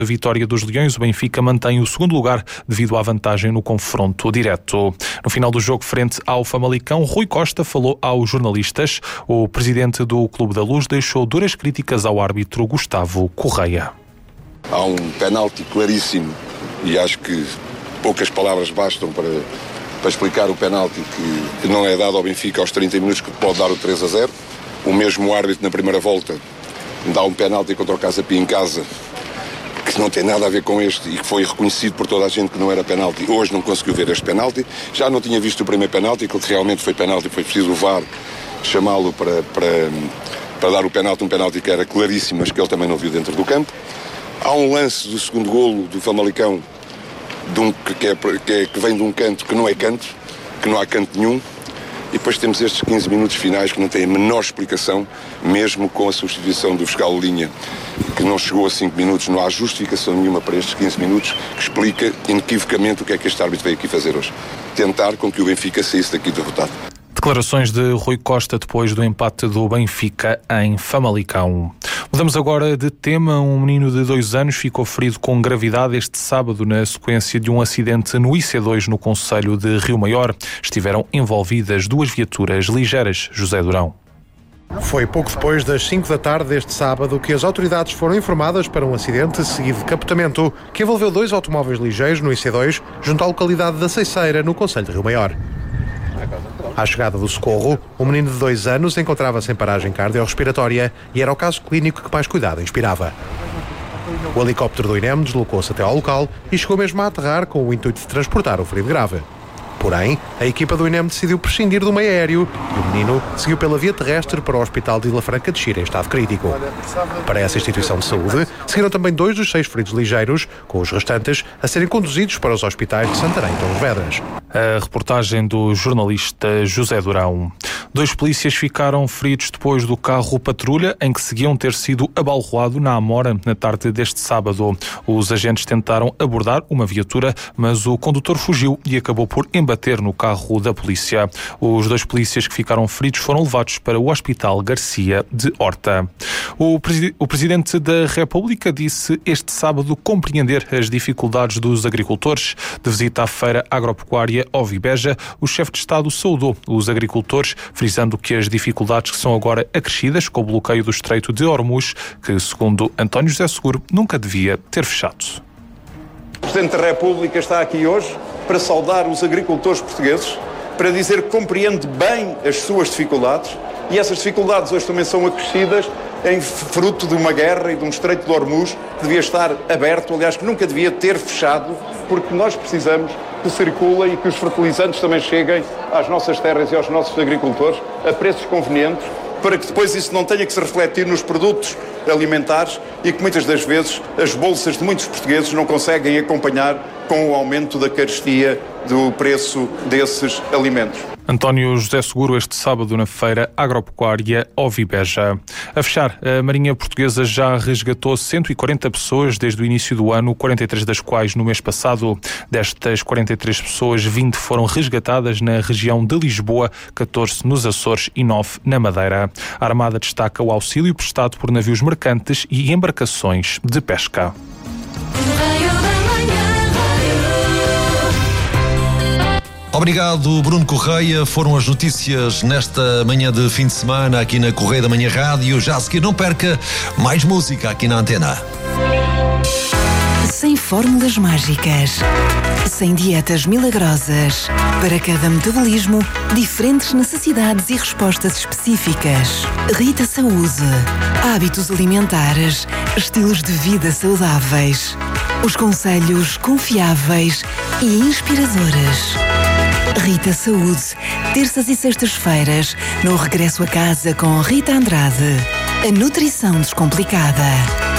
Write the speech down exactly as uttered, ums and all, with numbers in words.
A vitória dos Leões, o Benfica mantém o segundo lugar devido à vantagem no confronto direto. No final do jogo, frente ao Famalicão, Rui Costa falou aos jornalistas. O presidente do Clube da Luz deixou duras críticas ao árbitro Gustavo Correia. Há um penalti claríssimo e acho que poucas palavras bastam para, para explicar o penalti que, que não é dado ao Benfica aos trinta minutos, que pode dar o três a zero. O mesmo árbitro na primeira volta dá um penalti contra o Casa Pia em casa, que não tem nada a ver com este e que foi reconhecido por toda a gente que não era penalti. Hoje não conseguiu ver este penalti. Já não tinha visto o primeiro penalti, que realmente foi penalti, foi preciso o V A R chamá-lo para, para, para dar o penalti, um penalti que era claríssimo, mas que ele também não viu dentro do campo. Há um lance do segundo golo do Famalicão de um, que, é, que, é, que vem de um canto que não é canto, que não há canto nenhum. E depois temos estes quinze minutos finais que não têm a menor explicação, mesmo com a substituição do fiscal de linha, que não chegou a cinco minutos. Não há justificação nenhuma para estes quinze minutos que explica inequivocamente o que é que este árbitro veio aqui fazer hoje. Tentar com que o Benfica saísse daqui derrotado. Declarações de Rui Costa depois do empate do Benfica em Famalicão. Mudamos agora de tema. Um menino de dois anos ficou ferido com gravidade este sábado na sequência de um acidente no I C dois no concelho de Rio Maior. Estiveram envolvidas duas viaturas ligeiras. José Durão. Foi pouco depois das cinco da tarde deste sábado que as autoridades foram informadas para um acidente seguido de capotamento que envolveu dois automóveis ligeiros no I C dois junto à localidade da Ceiceira, no concelho de Rio Maior. À chegada do socorro, o menino de dois anos encontrava-se em paragem cardiorrespiratória e era o caso clínico que mais cuidado inspirava. O helicóptero do I N E M deslocou-se até ao local e chegou mesmo a aterrar com o intuito de transportar o ferido grave. Porém, a equipa do I N E M decidiu prescindir do meio aéreo e o menino seguiu pela via terrestre para o Hospital de Vila Franca de Xira em estado crítico. Para essa instituição de saúde, seguiram também dois dos seis feridos ligeiros, com os restantes a serem conduzidos para os hospitais de Santarém e Torres Vedras. A reportagem do jornalista José Durão. Dois polícias ficaram feridos depois do carro patrulha em que seguiam ter sido abalroado na Amora na tarde deste sábado. Os agentes tentaram abordar uma viatura, mas o condutor fugiu e acabou por embater no carro da polícia. Os dois polícias que ficaram feridos foram levados para o Hospital Garcia de Horta. O, presi- o Presidente da República disse este sábado compreender as dificuldades dos agricultores. De visita à feira agropecuária Ovibeja, o chefe de Estado saudou os agricultores, frisando que as dificuldades que são agora acrescidas com o bloqueio do Estreito de Hormuz, que, segundo António José Seguro, nunca devia ter fechado. O Presidente da República está aqui hoje para saudar os agricultores portugueses, para dizer que compreende bem as suas dificuldades, e essas dificuldades hoje também são acrescidas em fruto de uma guerra e de um Estreito de Hormuz que devia estar aberto, aliás, que nunca devia ter fechado, porque nós precisamos que circula e que os fertilizantes também cheguem às nossas terras e aos nossos agricultores a preços convenientes, para que depois isso não tenha que se refletir nos produtos alimentares e que muitas das vezes as bolsas de muitos portugueses não conseguem acompanhar com o aumento da carestia do preço desses alimentos. António José Seguro este sábado na feira agropecuária Ovibeja. A fechar, a Marinha Portuguesa já resgatou cento e quarenta pessoas desde o início do ano, quarenta e três das quais no mês passado. Destas quarenta e três pessoas, vinte foram resgatadas na região de Lisboa, catorze nos Açores e nove na Madeira. A Armada destaca o auxílio prestado por navios mercantes e embarcações de pesca. Obrigado, Bruno Correia. Foram as notícias nesta manhã de fim de semana aqui na Correia da Manhã Rádio. Já a seguir, não perca mais música aqui na antena. Sem fórmulas mágicas, sem dietas milagrosas, para cada metabolismo, diferentes necessidades e respostas específicas. Rita Saúde. Hábitos alimentares, estilos de vida saudáveis. Os conselhos confiáveis e inspiradores. Rita Saúde, terças e sextas-feiras, no Regresso a Casa com Rita Andrade. A nutrição descomplicada.